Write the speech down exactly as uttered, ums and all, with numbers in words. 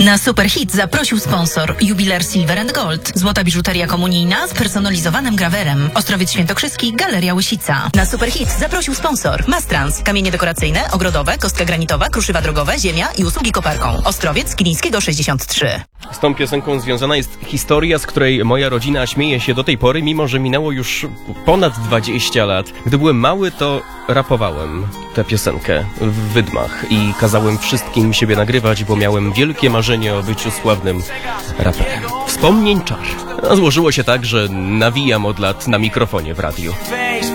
Na Superhit zaprosił sponsor Jubiler Silver and Gold. Złota biżuteria komunijna z personalizowanym grawerem. Ostrowiec Świętokrzyski, Galeria Łysica. Na Superhit zaprosił sponsor Mastrans. Kamienie dekoracyjne, ogrodowe, kostka granitowa, kruszywa drogowe, ziemia i usługi koparką. Ostrowiec Kilińskiego sześćdziesiąt trzy. Z tą piosenką związana jest historia, z której moja rodzina śmieje się do tej pory, mimo że minęło już ponad dwadzieścia lat. Gdy byłem mały, to rapowałem tę piosenkę w wydmach i kazałem wszystkim siebie nagrywać, bo miałem wielkie marzenie o byciu sławnym raperem. Wspomnień czar. A złożyło się tak, że nawijam od lat na mikrofonie w radiu.